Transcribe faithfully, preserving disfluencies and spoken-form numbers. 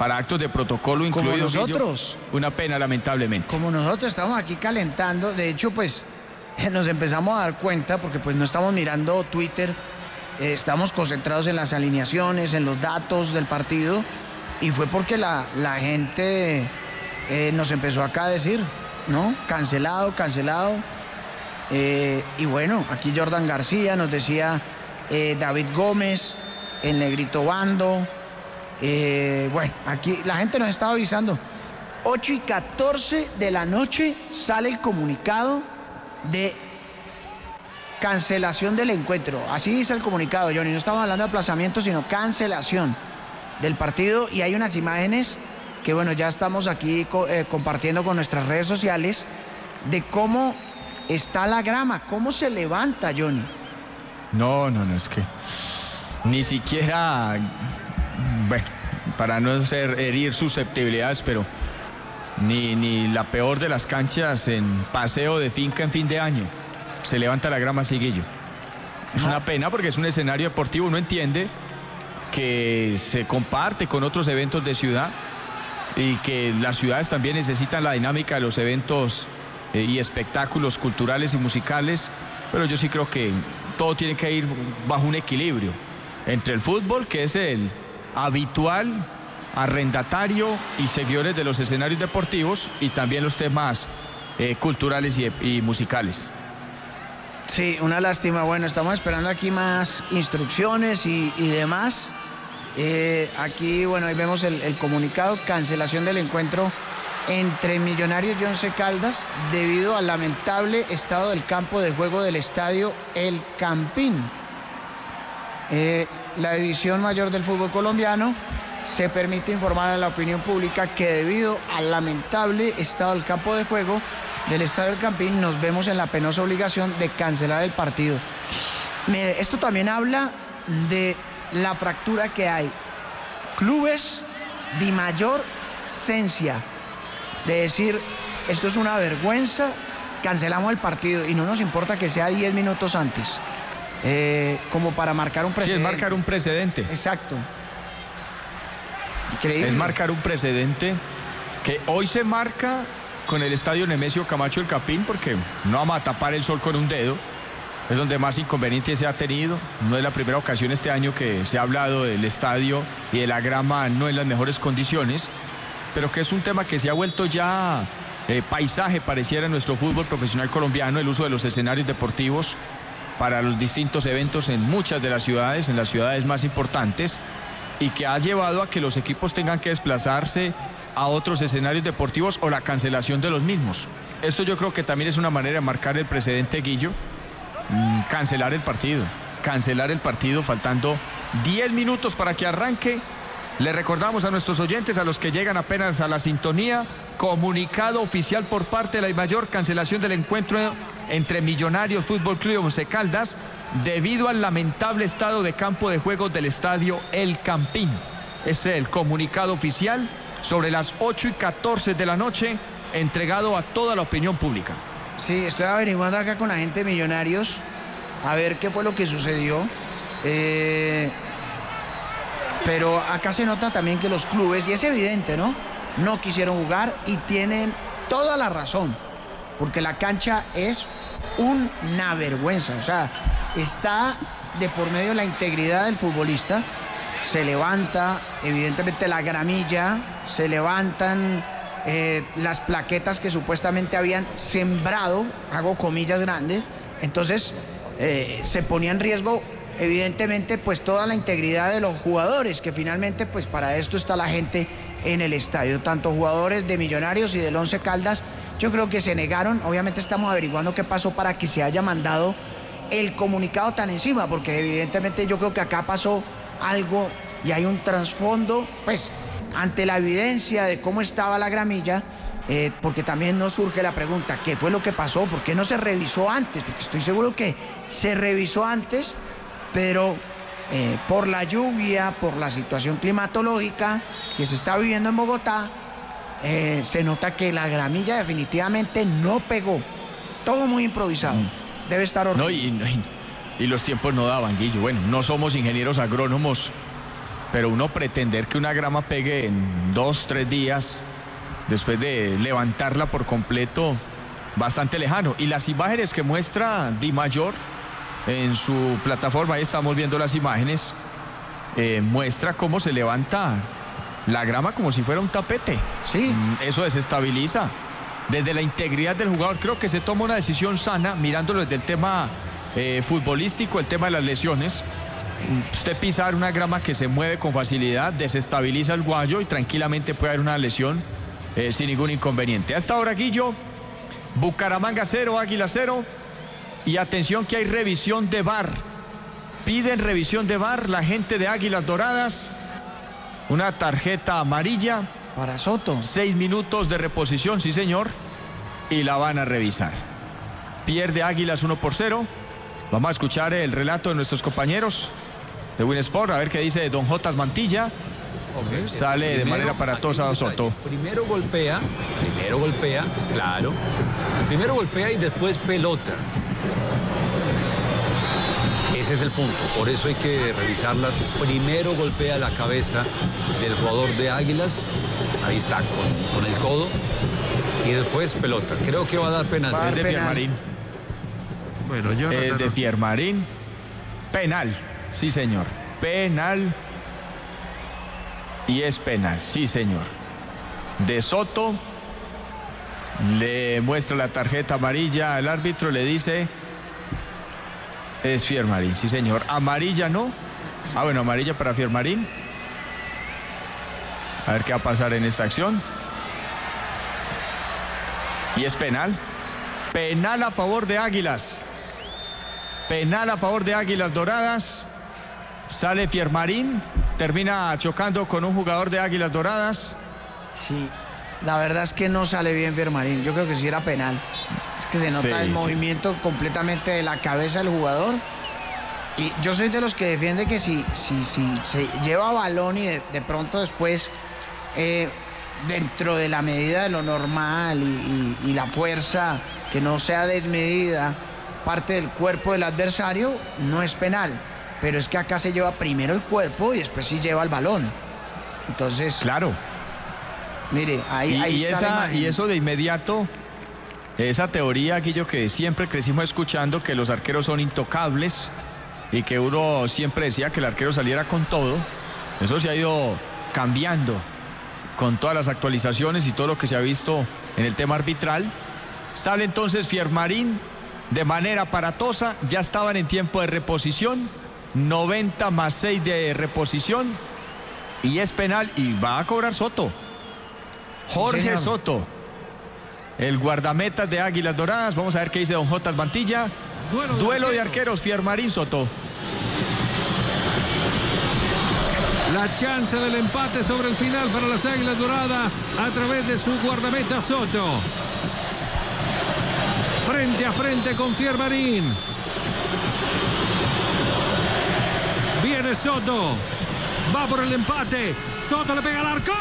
para actos de protocolo incluidos. Como nosotros. Guillo, una pena, lamentablemente. Como nosotros estamos aquí calentando, de hecho, pues nos empezamos a dar cuenta, porque pues no estamos mirando Twitter, eh, estamos concentrados en las alineaciones, en los datos del partido, y fue porque la, la gente eh, nos empezó acá a decir, ¿no? Cancelado, cancelado. Eh, y bueno, aquí Jordan García nos decía, eh, David Gómez, el Negrito Bando. Eh, bueno, aquí la gente nos estaba avisando. ocho y catorce de la noche sale el comunicado de cancelación del encuentro. Así dice el comunicado, Johnny. No estamos hablando de aplazamiento, sino cancelación del partido. Y hay unas imágenes que, bueno, ya estamos aquí eh, compartiendo con nuestras redes sociales de cómo está la grama, cómo se levanta, Johnny. No, no, no, es que ni siquiera, bueno, para no ser herir susceptibilidades, pero ni, ni la peor de las canchas en paseo de finca en fin de año se levanta la grama así, Guillo. Es una pena porque es un escenario deportivo, uno entiende que se comparte con otros eventos de ciudad y que las ciudades también necesitan la dinámica de los eventos eh, y espectáculos culturales y musicales, pero yo sí creo que todo tiene que ir bajo un equilibrio entre el fútbol, que es el habitual arrendatario y seguidores de los escenarios deportivos, y también los temas eh, culturales y, y musicales. Sí, una lástima. Bueno, estamos esperando aquí más instrucciones y, y demás. Eh, aquí, bueno, ahí vemos el, el comunicado, cancelación del encuentro entre Millonarios y Once Caldas debido al lamentable estado del campo de juego del estadio El Campín. Eh, la división mayor del fútbol colombiano se permite informar a la opinión pública que debido al lamentable estado del campo de juego del estadio El Campín nos vemos en la penosa obligación de cancelar el partido. Mire, esto también habla de la fractura que hay. Clubes de mayor ciencia de decir, esto es una vergüenza, cancelamos el partido y no nos importa que sea diez minutos antes, eh, como para marcar un precedente. Sí, es marcar un precedente. Exacto. Increíble. Es marcar un precedente que hoy se marca con el estadio Nemesio Camacho El Campín, porque no vamos a tapar el sol con un dedo. Es donde más inconveniente se ha tenido. No es la primera ocasión este año que se ha hablado del estadio y de la grama no en las mejores condiciones, pero que es un tema que se ha vuelto ya eh, paisaje, pareciera, en nuestro fútbol profesional colombiano, el uso de los escenarios deportivos para los distintos eventos en muchas de las ciudades, en las ciudades más importantes, y que ha llevado a que los equipos tengan que desplazarse a otros escenarios deportivos o la cancelación de los mismos. Esto yo creo que también es una manera de marcar el precedente, Guillo. Mm, cancelar el partido, cancelar el partido faltando diez minutos para que arranque. Le recordamos a nuestros oyentes, a los que llegan apenas a la sintonía, comunicado oficial por parte de la mayor, cancelación del encuentro entre Millonarios Fútbol Club y Once Caldas debido al lamentable estado de campo de juego del estadio El Campín. Es el comunicado oficial sobre las ocho y catorce de la noche, entregado a toda la opinión pública. Sí, estoy averiguando acá con la gente de Millonarios a ver qué fue lo que sucedió. Eh, pero acá se nota también que los clubes, y es evidente, ¿no?, no quisieron jugar y tienen toda la razón, porque la cancha es una vergüenza. O sea, está de por medio la integridad del futbolista. Se levanta, evidentemente, la gramilla, se levantan eh, las plaquetas que supuestamente habían sembrado, hago comillas grandes, entonces eh, se ponía en riesgo, evidentemente, pues toda la integridad de los jugadores, que finalmente, pues para esto está la gente en el estadio, tanto jugadores de Millonarios y del Once Caldas. Yo creo que se negaron. Obviamente estamos averiguando qué pasó para que se haya mandado el comunicado tan encima, porque evidentemente yo creo que acá pasó algo y hay un trasfondo, pues, ante la evidencia de cómo estaba la gramilla, eh, porque también nos surge la pregunta, ¿qué fue lo que pasó? ¿Por qué no se revisó antes? Porque estoy seguro que se revisó antes, pero eh, por la lluvia, por la situación climatológica que se está viviendo en Bogotá, eh, se nota que la gramilla definitivamente no pegó. Todo muy improvisado. Mm. Debe estar horrible. No, y, y, y los tiempos no daban, Guillo. Bueno, no somos ingenieros agrónomos pero uno pretender que una grama pegue en dos, tres días, después de levantarla por completo, bastante lejano. Y las imágenes que muestra Di Mayor en su plataforma, ahí estamos viendo las imágenes, eh, muestra cómo se levanta la grama como si fuera un tapete. Sí. Eso desestabiliza. Desde la integridad del jugador, creo que se toma una decisión sana, mirándolo desde el tema eh, futbolístico, el tema de las lesiones. Usted pisar una grama que se mueve con facilidad, desestabiliza el guayo y tranquilamente puede haber una lesión eh, sin ningún inconveniente. Hasta ahora, Guillo, Bucaramanga cero, Águila cero. Y atención que hay revisión de V A R. Piden revisión de V A R la gente de Águilas Doradas. Una tarjeta amarilla. Para Soto. Seis minutos de reposición, sí señor. Y la van a revisar. Pierde Águilas uno por cero. Vamos a escuchar el relato de nuestros compañeros de Win Sport, a ver qué dice don Jotas Mantilla. Okay. Sale primero, de manera aparatosa a Soto. Primero golpea, primero golpea, claro. Primero golpea y después pelota. Ese es el punto, por eso hay que revisarla. Primero golpea la cabeza del jugador de Águilas, ahí está, con, con el codo, y después pelota. Creo que va a dar penal. Es de Piermarín. Bueno, yo Es de Piermarín. Penal, sí señor. Penal. Y es penal, sí señor. De Soto. Le muestra la tarjeta amarilla al árbitro, le dice... Es Piermarín, sí señor. Amarilla no. Ah, bueno, amarilla para Piermarín. A ver qué va a pasar en esta acción. Y es penal. Penal a favor de Águilas. Penal a favor de Águilas Doradas. Sale Piermarín. Termina chocando con un jugador de Águilas Doradas. Sí, la verdad es que no sale bien Piermarín. Yo creo que sí era penal. Que se nota sí, el sí. movimiento completamente de la cabeza del jugador. Y yo soy de los que defiende que si, si, si se lleva balón y de, de pronto después eh, dentro de la medida de lo normal y, y, y la fuerza que no sea desmedida parte del cuerpo del adversario, no es penal. Pero es que acá se lleva primero el cuerpo y después sí lleva el balón. Entonces, claro. Mire, ahí, y, ahí y está esa, la imagen. Y eso de inmediato... Esa teoría, Guillo, que siempre crecimos escuchando, que los arqueros son intocables y que uno siempre decía que el arquero saliera con todo, eso se ha ido cambiando con todas las actualizaciones y todo lo que se ha visto en el tema arbitral. Sale entonces Piermarín de manera aparatosa, ya estaban en tiempo de reposición, noventa más seis de reposición y es penal y va a cobrar Soto. Jorge sí, Soto. El guardametas de Águilas Doradas. Vamos a ver qué dice don Jotas Mantilla. Duelo, Duelo de arqueros, Piermarín Soto. La chance del empate sobre el final para las Águilas Doradas a través de su guardameta Soto. Frente a frente con Piermarín. Viene Soto. Va por el empate. Soto le pega al arco.